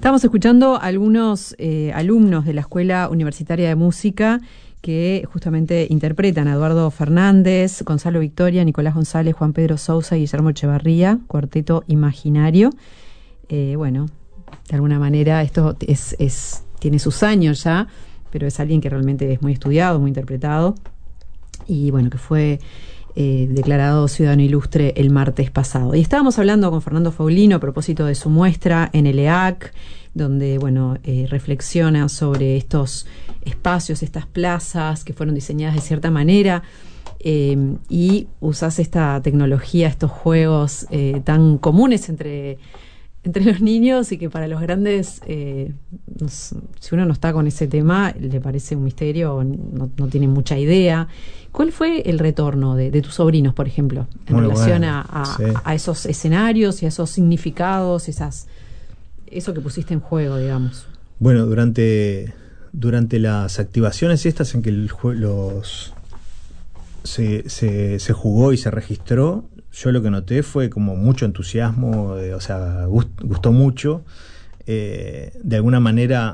Estamos escuchando a algunos alumnos de la Escuela Universitaria de Música que justamente interpretan a Eduardo Fernández, Gonzalo Victoria, Nicolás González, Juan Pedro Sousa y Guillermo Echevarría, Cuarteto Imaginario. Bueno, de alguna manera esto tiene sus años ya, pero es alguien que realmente es muy estudiado, muy interpretado, y bueno, que fue declarado ciudadano ilustre el martes pasado. Y estábamos hablando con Fernando Faulino a propósito de su muestra en el EAC, donde bueno, reflexiona sobre estos espacios, estas plazas que fueron diseñadas de cierta manera, y usas esta tecnología, estos juegos tan comunes entre los niños y que para los grandes, si uno no está con ese tema, le parece un misterio o no tiene mucha idea. ¿Cuál fue el retorno de tus sobrinos, por ejemplo, en relación a esos escenarios y a esos significados, eso que pusiste en juego, digamos? Bueno, durante las activaciones estas en que se jugó y se registró, yo lo que noté fue como mucho entusiasmo, gustó mucho, de alguna manera,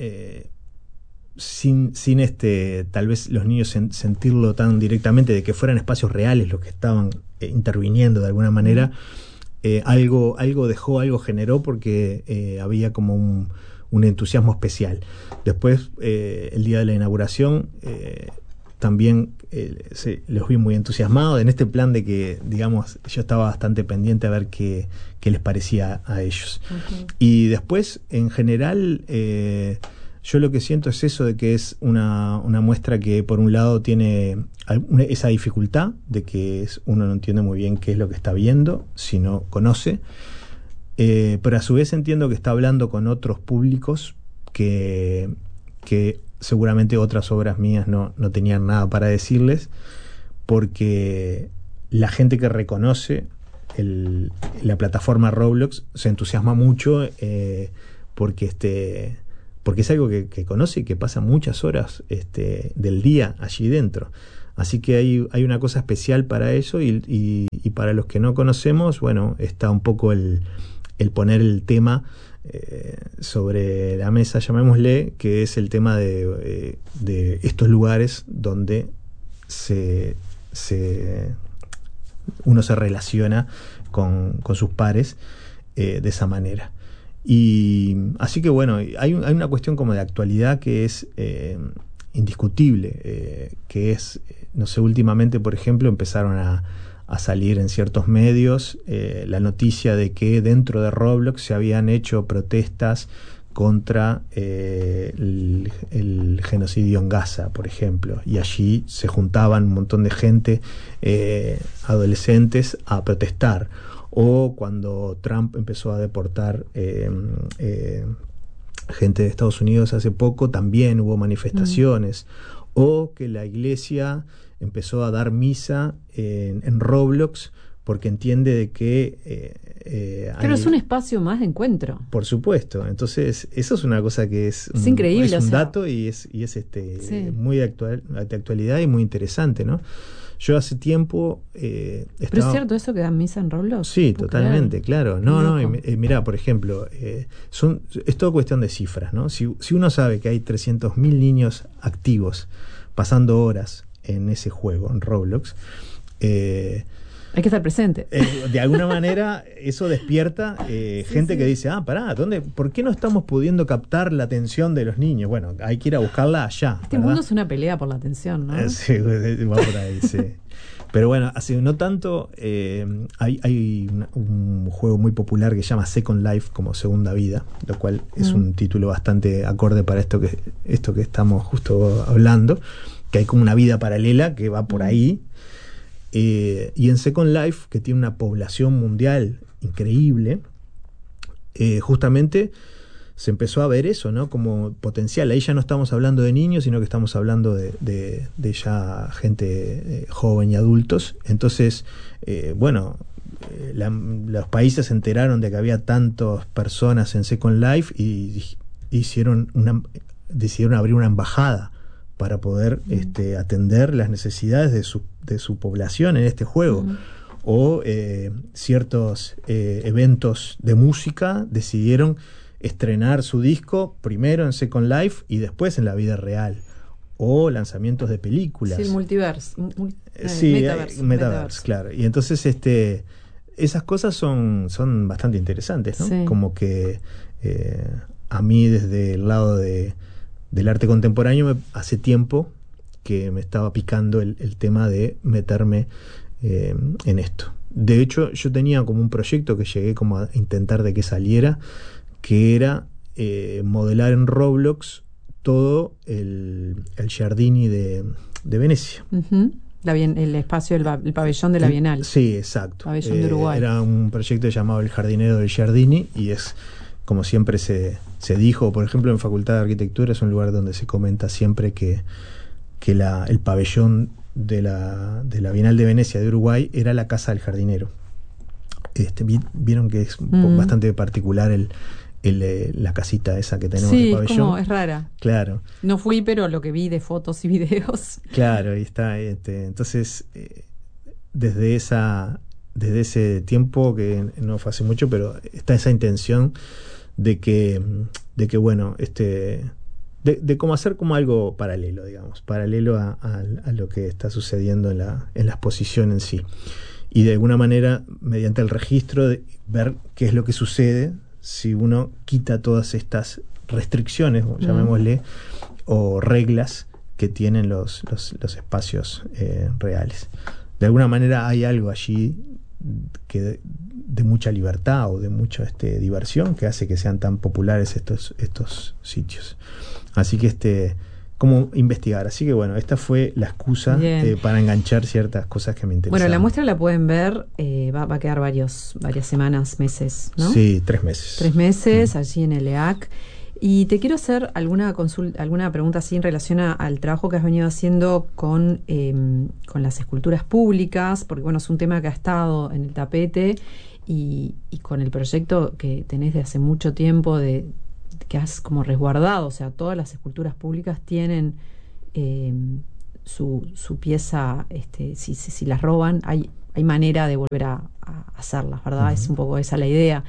sin tal vez los niños sentirlo tan directamente, de que fueran espacios reales los que estaban interviniendo de alguna manera. Algo generó porque había como un entusiasmo especial. Después, el día de la inauguración, también los vi muy entusiasmados en este plan de que, digamos, yo estaba bastante pendiente a ver qué les parecía a ellos. Okay. Y después, en general, yo lo que siento es eso de que es una muestra que, por un lado, tiene esa dificultad de que uno no entiende muy bien qué es lo que está viendo si no conoce, pero a su vez entiendo que está hablando con otros públicos que seguramente otras obras mías no tenían nada para decirles, porque la gente que reconoce la plataforma Roblox se entusiasma mucho, porque es algo que conoce y que pasa muchas horas del día allí dentro. Así que hay una cosa especial para eso, y para los que no conocemos, bueno, está un poco el poner el tema sobre la mesa, llamémosle, que es el tema de estos lugares donde uno se relaciona con sus pares de esa manera. Y así que bueno, hay una cuestión como de actualidad que es indiscutible, que es, no sé, últimamente, por ejemplo, empezaron a salir en ciertos medios la noticia de que dentro de Roblox se habían hecho protestas contra el genocidio en Gaza, por ejemplo, y allí se juntaban un montón de gente, adolescentes, a protestar. O cuando Trump empezó a deportar gente de Estados Unidos hace poco, también hubo manifestaciones. O que la iglesia empezó a dar misa en Roblox porque entiende de que pero es un espacio más de encuentro. Por supuesto. Entonces, eso es una cosa que es increíble, es un dato y es muy de actualidad y muy interesante, ¿no? Yo hace tiempo ¿Pero es cierto eso que dan misa en Roblox? Sí, totalmente, claro. Mirá, por ejemplo, es todo cuestión de cifras, ¿no? Si uno sabe que hay 300.000 niños activos pasando horas en ese juego, en Roblox, hay que estar presente. De alguna manera eso despierta gente que dice, pará, ¿por qué no estamos pudiendo captar la atención de los niños? Bueno, hay que ir a buscarla allá. Este mundo es una pelea por la atención, ¿no? Sí, va por ahí, sí. Pero bueno, hace no tanto, hay un juego muy popular que se llama Second Life, como Segunda Vida, lo cual es un título bastante acorde para esto que estamos justo hablando, que hay como una vida paralela que va por ahí. Y en Second Life, que tiene una población mundial increíble, justamente se empezó a ver eso, ¿no? Como potencial. Ahí ya no estamos hablando de niños, sino que estamos hablando de ya gente joven y adultos. Entonces, los países se enteraron de que había tantas personas en Second Life y decidieron abrir una embajada para poder atender las necesidades de su población en este juego. O ciertos eventos de música decidieron estrenar su disco primero en Second Life y después en la vida real, o lanzamientos de películas. Sí, el multiverse. Metaverse, claro. Y entonces esas cosas son bastante interesantes, ¿no? Sí. Como que a mí desde el lado del arte contemporáneo hace tiempo que me estaba picando el tema de meterme en esto. De hecho, yo tenía como un proyecto que llegué como a intentar de que saliera, que era modelar en Roblox todo el Giardini de Venecia. Uh-huh. El espacio, el pabellón de la Bienal. Sí, exacto. Pabellón de Uruguay. Era un proyecto llamado El Jardinero del Giardini, y es, como siempre se dijo, por ejemplo, en Facultad de Arquitectura es un lugar donde se comenta siempre que el pabellón de la Bienal de Venecia de Uruguay era la casa del jardinero. Vieron que es bastante particular la casita esa que tenemos en el pabellón. Sí, es rara. Claro. No fui, pero lo que vi de fotos y videos. Claro, ahí está. Entonces, desde ese tiempo, que no fue hace mucho, pero está esa intención de que bueno, de cómo hacer como algo paralelo, digamos, paralelo a lo que está sucediendo en la exposición en sí. Y de alguna manera, mediante el registro, de ver qué es lo que sucede si uno quita todas estas restricciones, llamémosle, o reglas que tienen los espacios reales. De alguna manera hay algo allí que de mucha libertad o de mucha diversión que hace que sean tan populares estos sitios. Así que cómo investigar. Así que bueno, esta fue la excusa para enganchar ciertas cosas que me interesaban. Bueno, la muestra la pueden ver, va a quedar varias semanas, meses, ¿no? Sí, 3 meses. 3 meses, allí en el EAC. Y te quiero hacer alguna pregunta así en relación al trabajo que has venido haciendo con las esculturas públicas, porque bueno, es un tema que ha estado en el tapete, y con el proyecto que tenés de hace mucho tiempo que has como resguardado, o sea, todas las esculturas públicas tienen su pieza, si las roban, hay manera de volver a hacerlas, ¿verdad? Uh-huh. Es un poco esa la idea.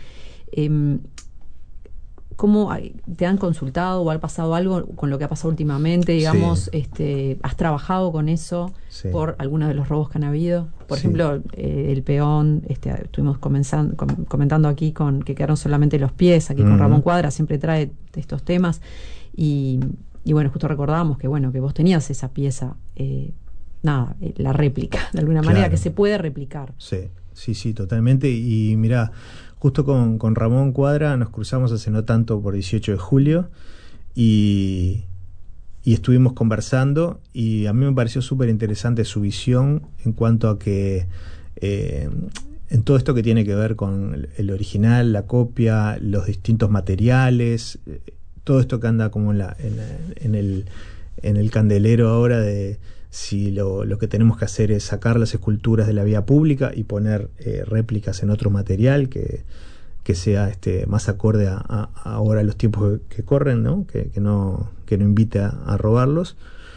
¿Cómo te han consultado o ha pasado algo con lo que ha pasado últimamente? Digamos, sí. ¿Has trabajado con eso por algunos de los robos que han habido? Por ejemplo, el peón, estuvimos comentando aquí que quedaron solamente los pies, aquí con Ramón Cuadra, siempre trae estos temas. Y bueno, justo recordábamos que vos tenías esa pieza, la réplica, de alguna manera, que se puede replicar. Sí, totalmente. Y mirá, justo con Ramón Cuadra nos cruzamos hace no tanto por 18 de julio y estuvimos conversando, y a mí me pareció súper interesante su visión en cuanto a que en todo esto que tiene que ver con el original, la copia, los distintos materiales, todo esto que anda como en el candelero ahora de si lo que tenemos que hacer es sacar las esculturas de la vía pública y poner réplicas en otro material que sea más acorde a ahora los tiempos que corren, ¿no? Que no invite a robarlos.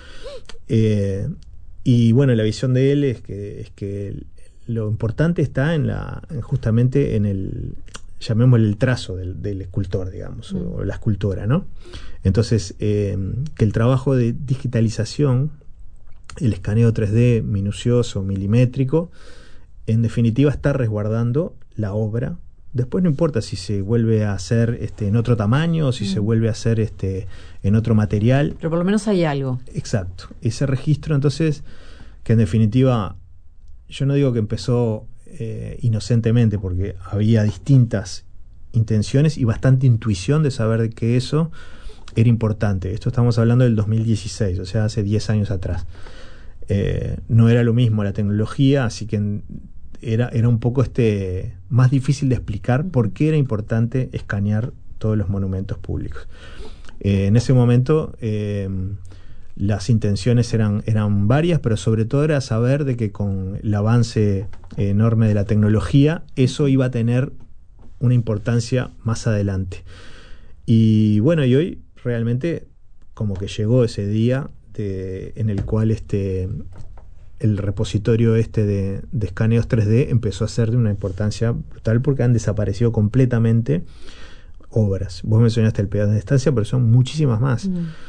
Y bueno, la visión de él es que lo importante está justamente en el, llamémosle, el trazo del escultor, digamos, o la escultora, ¿no? Entonces, que el trabajo de digitalización, el escaneo 3D minucioso, milimétrico, en definitiva está resguardando la obra. Después no importa si se vuelve a hacer en otro tamaño o si se vuelve a hacer en otro material. Pero por lo menos hay algo. Exacto. Ese registro, entonces, que en definitiva, yo no digo que empezó inocentemente, porque había distintas intenciones y bastante intuición de saber que eso era importante. Esto estamos hablando del 2016, o sea, hace 10 años atrás. No era lo mismo la tecnología, así que era un poco más difícil de explicar por qué era importante escanear todos los monumentos públicos. En ese momento las intenciones eran varias, pero sobre todo era saber de que con el avance enorme de la tecnología eso iba a tener una importancia más adelante. Y bueno, y hoy realmente como que llegó ese día en el cual el repositorio de escaneos 3D empezó a ser de una importancia brutal, porque han desaparecido completamente obras. Vos mencionaste el Peatón de Estancia, pero son muchísimas más.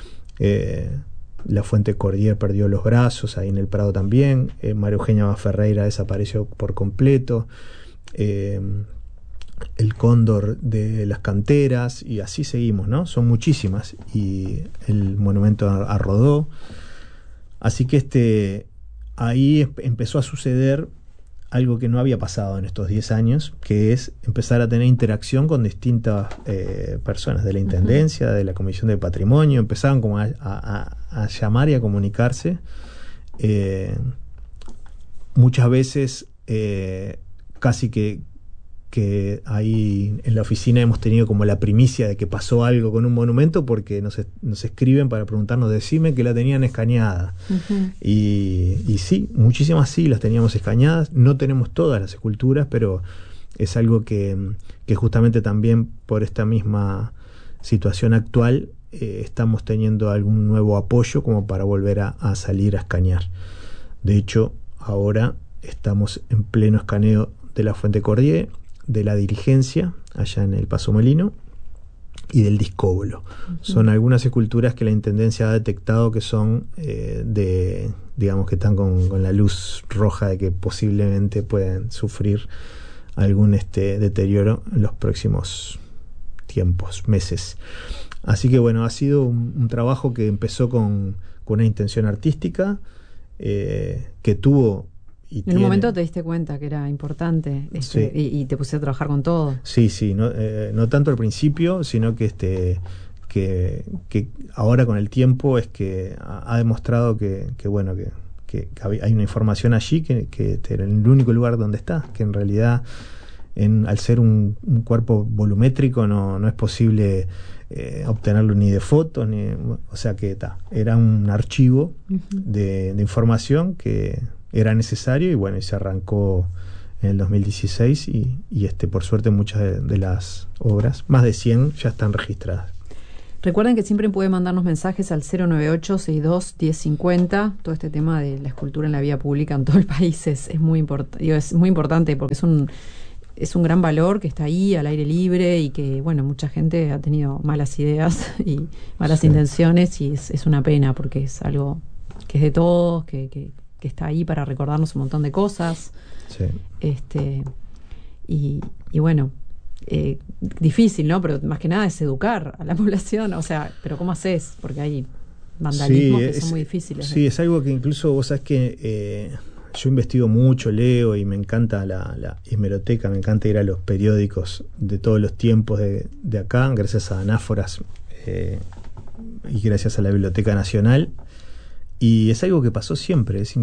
La Fuente Cordier perdió los brazos, ahí en el Prado también. María Eugenia Ferreira desapareció por completo. El Cóndor de las Canteras, y así seguimos, ¿no? Son muchísimas. Y el monumento a Rodó. Así que ahí empezó a suceder algo que no había pasado en estos 10 años, que es empezar a tener interacción con distintas personas de la Intendencia, de la Comisión de Patrimonio. Empezaban como a llamar y a comunicarse. Muchas veces casi que ahí en la oficina hemos tenido como la primicia de que pasó algo con un monumento, porque nos escriben para preguntarnos, decime que la tenían escaneada. Y sí, muchísimas sí las teníamos escaneadas. No tenemos todas las esculturas, pero es algo que justamente también por esta misma situación actual estamos teniendo algún nuevo apoyo como para volver a salir a escanear. De hecho, ahora estamos en pleno escaneo de la Fuente Cordier, de la Diligencia, allá en el Paso Molino, y del Discóbolo. Son algunas esculturas que la Intendencia ha detectado que son digamos que están con la luz roja de que posiblemente pueden sufrir algún deterioro en los próximos tiempos, meses. Así que bueno, ha sido un trabajo que empezó con una intención artística, que tuvo en un momento te diste cuenta que era importante, sí. y te pusiste a trabajar con todo. Sí, no tanto al principio, sino que ahora con el tiempo es que ha demostrado que hay una información allí que en el único lugar donde está, que en realidad al ser un cuerpo volumétrico no es posible obtenerlo ni de fotos, o sea que era un archivo de información que era necesario, y bueno, y se arrancó en el 2016 y por suerte muchas de las obras, más de 100, ya están registradas. Recuerden que siempre pueden mandarnos mensajes al 098-62-1050. Todo este tema de la escultura en la vía pública en todo el país es muy importante, porque es un gran valor que está ahí al aire libre, y que bueno, mucha gente ha tenido malas ideas y malas intenciones, y es una pena, porque es algo que es de todos, que está ahí para recordarnos un montón de cosas. Sí. Y bueno, difícil, ¿no? Pero más que nada es educar a la población, o sea, pero ¿cómo haces? Porque hay vandalismos que son muy difíciles. Sí, es algo que incluso vos sabés que yo investigo mucho, leo, y me encanta la hemeroteca, me encanta ir a los periódicos de todos los tiempos de acá, gracias a Anáforas y gracias a la Biblioteca Nacional. Y es algo que pasó siempre, es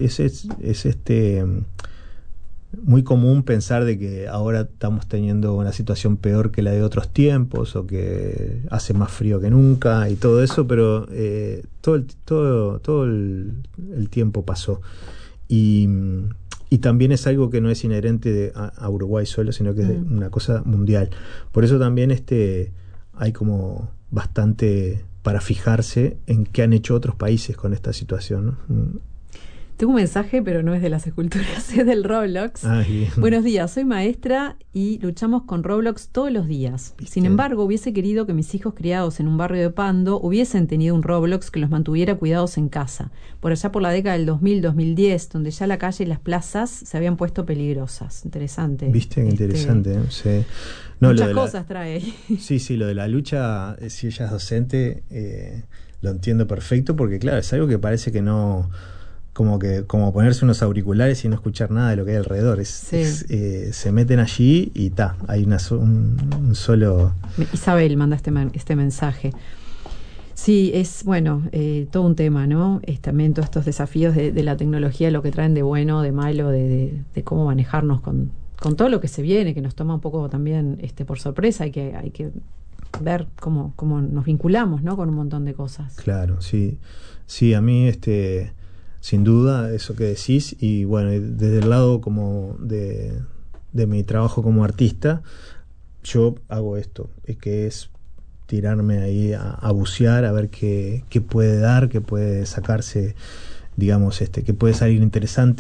muy común pensar de que ahora estamos teniendo una situación peor que la de otros tiempos, o que hace más frío que nunca y todo eso, pero todo el tiempo pasó. Y también es algo que no es inherente a Uruguay solo, sino que es una cosa mundial. Por eso también hay como bastante para fijarse en qué han hecho otros países con esta situación, ¿no? Tengo un mensaje, pero no es de las esculturas, es del Roblox. Buenos días, soy maestra y luchamos con Roblox todos los días. ¿Viste? Sin embargo, hubiese querido que mis hijos criados en un barrio de Pando hubiesen tenido un Roblox que los mantuviera cuidados en casa, por allá por la década del 2000-2010, donde ya la calle y las plazas se habían puesto peligrosas. Interesante. ¿Viste? Interesante, ¿eh? Sí. Muchas cosas trae ahí. Sí, lo de la lucha, si ella es docente, lo entiendo perfecto, porque claro, es algo que parece que no... como ponerse unos auriculares y no escuchar nada de lo que hay alrededor. Se meten allí y hay un solo... Isabel manda este mensaje. Sí, es todo un tema, ¿no? También todos estos desafíos de la tecnología, lo que traen de bueno, de malo, de cómo manejarnos con todo lo que se viene, que nos toma un poco también por sorpresa. Hay que ver cómo nos vinculamos, ¿no? Con un montón de cosas. Claro, sí. Sí, a mí sin duda, eso que decís, y bueno, desde el lado como de mi trabajo como artista, yo hago esto, que es tirarme ahí a bucear, a ver qué puede dar, qué puede sacarse, digamos, que puede salir interesante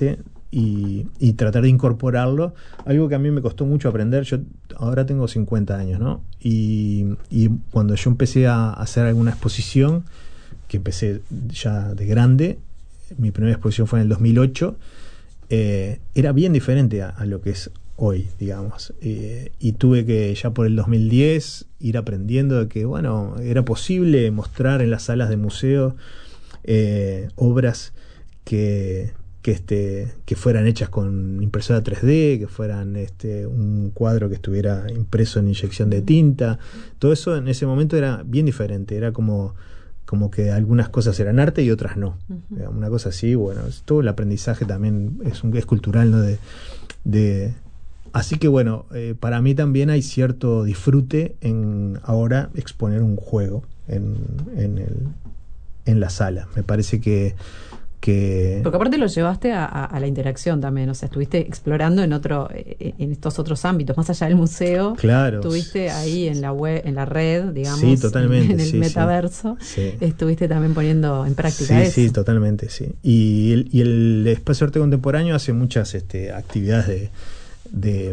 y tratar de incorporarlo. Algo que a mí me costó mucho aprender. Yo ahora tengo 50 años, ¿no? Y cuando yo empecé a hacer alguna exposición, que empecé ya de grande, mi primera exposición fue en el 2008, era bien diferente a lo que es hoy, digamos. Y tuve que ya por el 2010 ir aprendiendo de que, bueno, era posible mostrar en las salas de museo obras que fueran hechas con impresora 3D, que fueran un cuadro que estuviera impreso en inyección de tinta. Todo eso en ese momento era bien diferente, era como que algunas cosas eran arte y otras no. Uh-huh. Una cosa así, bueno, todo el aprendizaje también es cultural, ¿no? Así que bueno, para mí también hay cierto disfrute en ahora exponer un juego en la sala. Me parece que porque aparte lo llevaste a la interacción también, o sea, estuviste explorando en estos otros ámbitos, más allá del museo. Claro. Estuviste ahí en la web, en la red, digamos, sí, totalmente, en el metaverso. Sí. Estuviste también poniendo en práctica eso. Sí, totalmente, sí. Y el Espacio Arte Contemporáneo hace muchas actividades de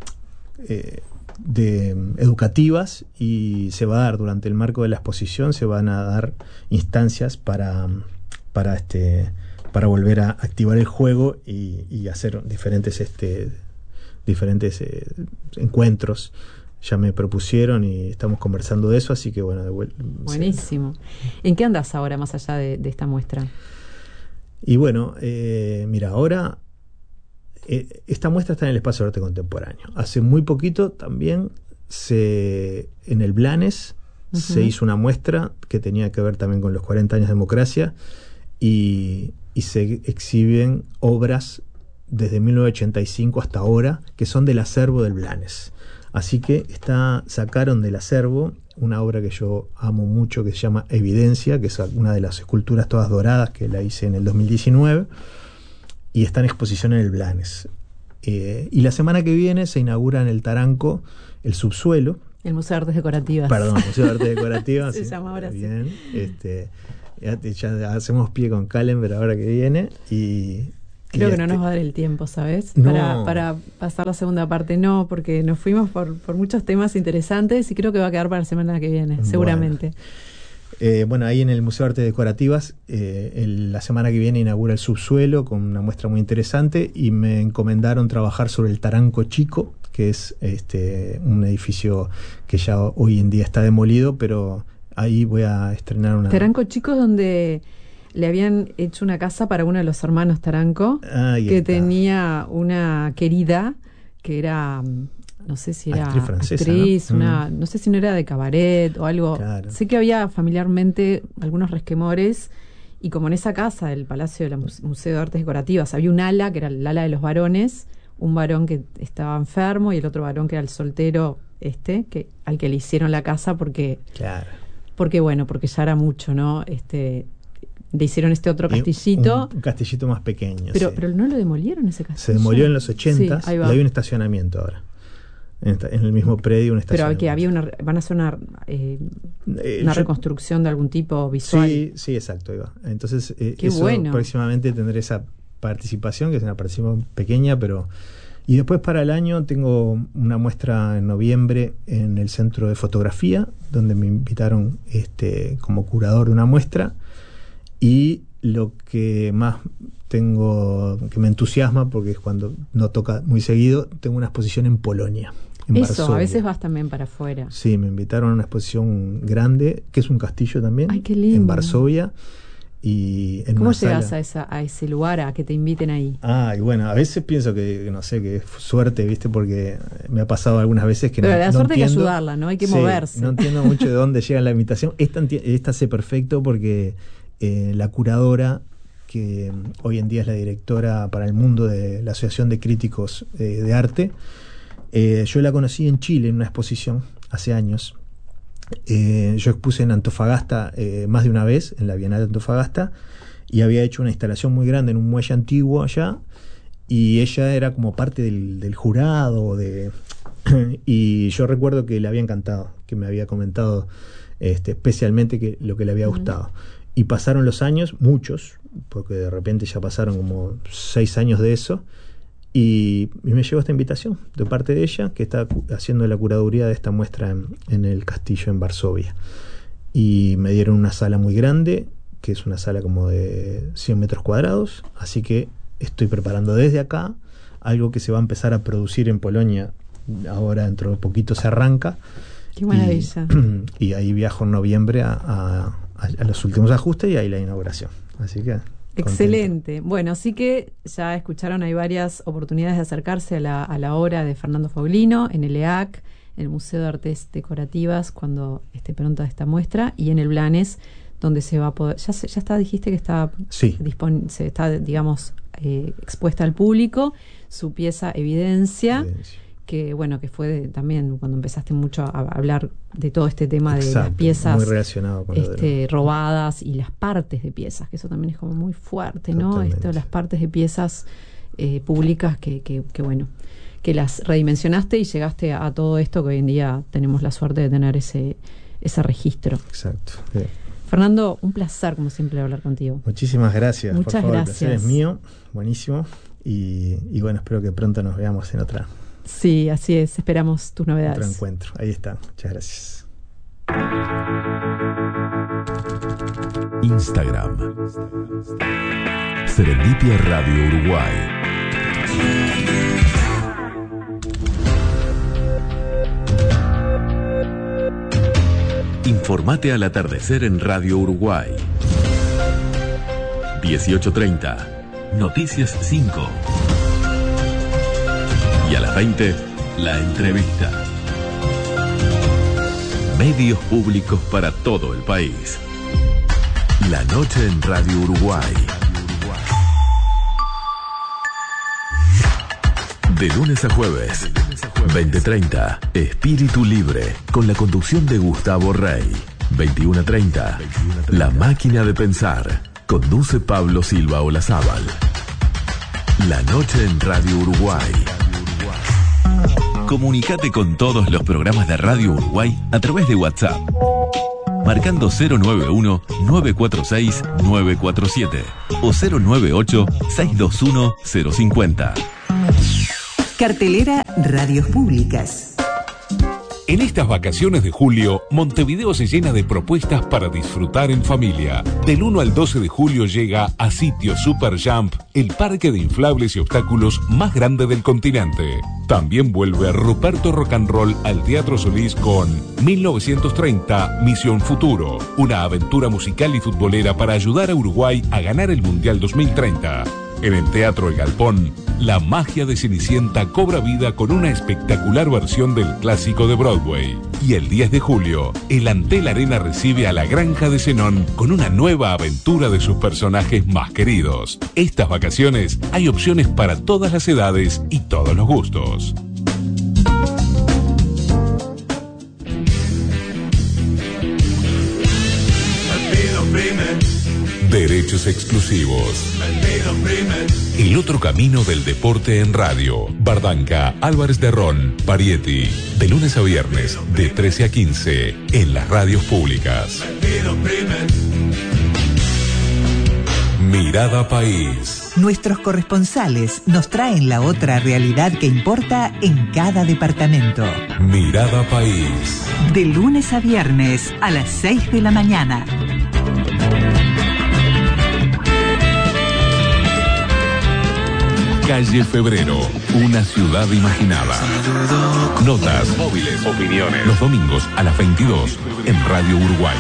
educativas, y se va a dar durante el marco de la exposición, se van a dar instancias para volver a activar el juego y hacer diferentes encuentros. Ya me propusieron y estamos conversando de eso, así que bueno, buenísimo. ¿En qué andas ahora, más allá de esta muestra? Y bueno, mira, ahora esta muestra está en el Espacio de Arte Contemporáneo. Hace muy poquito también en el Blanes uh-huh. se hizo una muestra que tenía que ver también con los 40 años de democracia, y se exhiben obras desde 1985 hasta ahora que son del acervo del Blanes. Así que sacaron del acervo una obra que yo amo mucho, que se llama Evidencia, que es una de las esculturas todas doradas, que la hice en el 2019, y está en exposición en el Blanes. Y la semana que viene se inaugura en el Taranco el subsuelo. El Museo de Artes Decorativas. Perdón, el Museo de Artes Decorativas. Se llama ahora bien, sí. Ya hacemos pie con Callenberg ahora que viene, creo que no nos va a dar el tiempo, ¿sabes? No. Para pasar la segunda parte, no, porque nos fuimos por muchos temas interesantes y creo que va a quedar para la semana que viene, seguramente. Bueno, ahí en el Museo de Artes Decorativas, la semana que viene inaugura el subsuelo con una muestra muy interesante, y me encomendaron trabajar sobre el Taranco Chico, que es un edificio que ya hoy en día está demolido, pero ahí voy a estrenar una... Taranco Chico, donde le habían hecho una casa para uno de los hermanos Taranco, que tenía una querida que era, no sé si era actriz francesa, actriz, ¿no? No sé si no era de cabaret o algo. Claro. Sé que había familiarmente algunos resquemores, y como en esa casa del Palacio del Museo de Artes Decorativas había un ala, que era el ala de los varones, un varón que estaba enfermo y el otro varón que era el soltero, al que le hicieron la casa porque... Claro. Porque ya era mucho, ¿no? Le hicieron otro castillito. Un castillito más pequeño. Pero no lo demolieron ese castillo. Se demolió en los 80, sí, y hay un estacionamiento ahora. En el mismo predio, un estacionamiento. Pero que van a hacer una reconstrucción de algún tipo visual. Sí, exacto, ahí va. Entonces, bueno. Próximamente tendré esa participación, que es una participación pequeña, pero... Y después para el año tengo una muestra en noviembre en el Centro de Fotografía, donde me invitaron como curador de una muestra. Y lo que más que me entusiasma, porque es cuando no toca muy seguido, tengo una exposición en Polonia, en Varsovia. A veces vas también para afuera. Sí, me invitaron a una exposición grande, que es un castillo también. Ay, qué lindo. En Varsovia. Y en ¿Cómo una llegas sala... a ese lugar, a que te inviten ahí? Y bueno, a veces pienso que no sé, que es suerte, ¿viste? Porque me ha pasado algunas veces que pero la suerte entiendo, hay que ayudarla, ¿no? Hay que moverse. No entiendo mucho de dónde llega la invitación. Esta sé perfecto porque la curadora, que hoy en día es la directora para el mundo de la Asociación de Críticos de Arte, yo la conocí en Chile en una exposición hace años. Yo expuse en Antofagasta más de una vez, en la Bienal de Antofagasta, y había hecho una instalación muy grande en un muelle antiguo allá, y ella era como parte del jurado y yo recuerdo que le había encantado, que me había comentado especialmente lo que le había gustado. Y pasaron los años, muchos, porque de repente ya pasaron como 6 años de eso, y me llegó esta invitación de parte de ella, que está haciendo la curaduría de esta muestra en el castillo en Varsovia. Y me dieron una sala muy grande, que es una sala como de 100 metros cuadrados, así que estoy preparando desde acá algo que se va a empezar a producir en Polonia, ahora dentro de poquito se arranca. ¡Qué maravilla! Y ahí viajo en noviembre a los últimos ajustes y ahí la inauguración. Así que excelente. Contento. Bueno, así que ya escucharon, hay varias oportunidades de acercarse a la obra de Fernando Foglino en el EAC, en el Museo de Artes Decorativas, cuando esté pronta esta muestra, y en el Blanes, donde se va a poder... Ya está, dijiste que está, sí, se está, digamos, expuesta al público, su pieza Evidencia. Que bueno, que fue también cuando empezaste mucho a hablar de todo este tema. Exacto, de las piezas muy relacionado con robadas y las partes de piezas, que eso también es como muy fuerte, ¿no? Esto, las partes de piezas públicas que bueno, que las redimensionaste y llegaste a todo esto que hoy en día tenemos la suerte de tener ese registro. Exacto. Sí. Fernando, un placer como siempre hablar contigo. Muchísimas gracias. Muchas por favor, gracias. El placer es mío, buenísimo, y bueno, espero que pronto nos veamos en otra. Sí, así es, esperamos tus novedades. Otro encuentro, ahí está, muchas gracias. Instagram, Serendipia Radio Uruguay. Informate al atardecer en Radio Uruguay. 18:30, Noticias 5. Y a las 20, la entrevista. Medios públicos para todo el país. La noche en Radio Uruguay. De lunes a jueves, 20:30, Espíritu Libre, con la conducción de Gustavo Rey. 21:30, La Máquina de Pensar, conduce Pablo Silva Olazábal. La noche en Radio Uruguay. Comunicate con todos los programas de Radio Uruguay a través de WhatsApp, marcando 091-946-947 o 098-621-050. Cartelera Radios Públicas. En estas vacaciones de julio, Montevideo se llena de propuestas para disfrutar en familia. Del 1 al 12 de julio llega a Sitio Super Jump, el parque de inflables y obstáculos más grande del continente. También vuelve Ruperto Rock and Roll al Teatro Solís con 1930 Misión Futuro, una aventura musical y futbolera para ayudar a Uruguay a ganar el Mundial 2030. En el Teatro El Galpón, la magia de Cenicienta cobra vida con una espectacular versión del clásico de Broadway. Y el 10 de julio, el Antel Arena recibe a La Granja de Zenón con una nueva aventura de sus personajes más queridos. Estas vacaciones hay opciones para todas las edades y todos los gustos. Derechos exclusivos. El otro camino del deporte en radio. Bardanca, Álvarez de Ron, Parietti. De lunes a viernes, de 13 a 15, en las radios públicas. Mirada País. Nuestros corresponsales nos traen la otra realidad que importa en cada departamento. Mirada País. De lunes a viernes, a las 6 de la mañana. Calle Febrero, una ciudad imaginada. Notas, móviles, opiniones. Los domingos a las 22 en Radio Uruguay.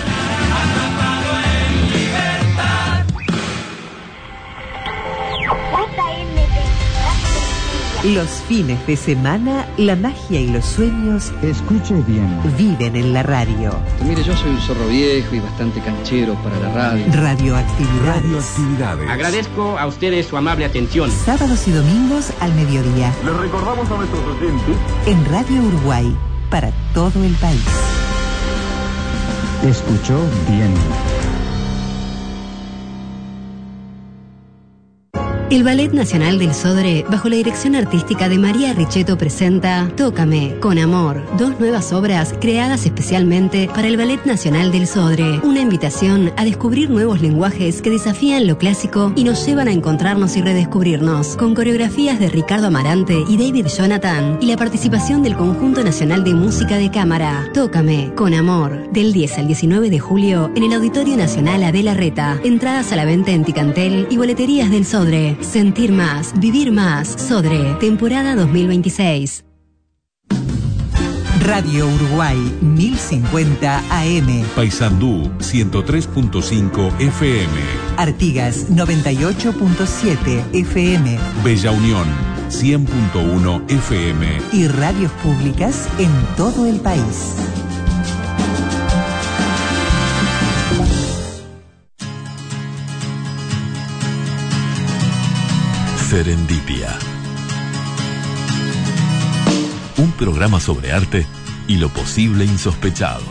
Los fines de semana, la magia y los sueños, escuche bien, viven en la radio. Mire, yo soy un zorro viejo y bastante canchero para la radio. Radioactividades. Agradezco a ustedes su amable atención. Sábados y domingos al mediodía. Les recordamos a nuestros oyentes en Radio Uruguay, para todo el país. Escuchó bien. El Ballet Nacional del Sodre, bajo la dirección artística de María Richetto, presenta Tócame, con amor, 2 nuevas obras creadas especialmente para el Ballet Nacional del Sodre. Una invitación a descubrir nuevos lenguajes que desafían lo clásico y nos llevan a encontrarnos y redescubrirnos, con coreografías de Ricardo Amarante y David Jonathan y la participación del Conjunto Nacional de Música de Cámara. Tócame, con amor, del 10 al 19 de julio en el Auditorio Nacional Adela Larreta. Entradas a la venta en Ticantel y boleterías del Sodre. Sentir más, vivir más. Sodre, temporada 2026. Radio Uruguay 1050 AM. Paysandú 103.5 FM. Artigas 98.7 FM. Bella Unión 100.1 FM. Y radios públicas en todo el país. Serendipia. Un programa sobre arte y lo posible insospechado.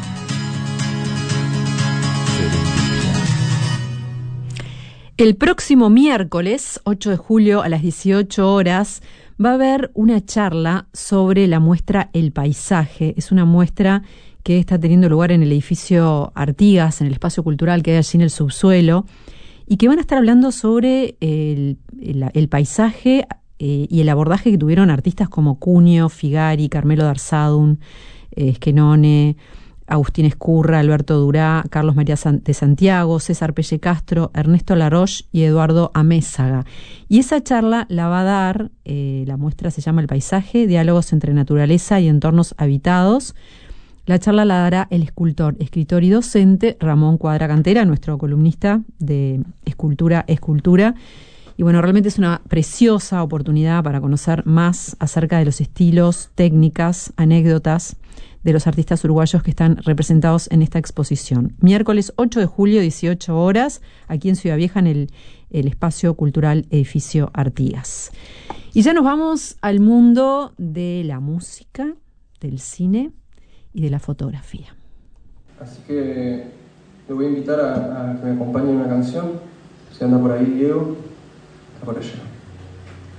El próximo miércoles, 8 de julio a las 18 horas, va a haber una charla sobre la muestra El Paisaje. Es una muestra que está teniendo lugar en el edificio Artigas, en el espacio cultural que hay allí en el subsuelo, y que van a estar hablando sobre el paisaje y el abordaje que tuvieron artistas como Cunio, Figari, Carmelo Darzadun, Esquenone, Agustín Escurra, Alberto Durá, Carlos María de Santiago, César Pelle Castro, Ernesto Laroche y Eduardo Amézaga. Y esa charla la va a dar, la muestra se llama El Paisaje, Diálogos entre Naturaleza y Entornos Habitados. La charla la dará el escultor, escritor y docente Ramón Cuadra Cantera, nuestro columnista de Escultura. Y bueno, realmente es una preciosa oportunidad para conocer más acerca de los estilos, técnicas, anécdotas de los artistas uruguayos que están representados en esta exposición. Miércoles 8 de julio, 18 horas, aquí en Ciudad Vieja, en el Espacio Cultural Edificio Artigas. Y ya nos vamos al mundo de la música, del cine y de la fotografía. Así que le voy a invitar a que me acompañe en una canción. Si anda por ahí Diego, está por allá.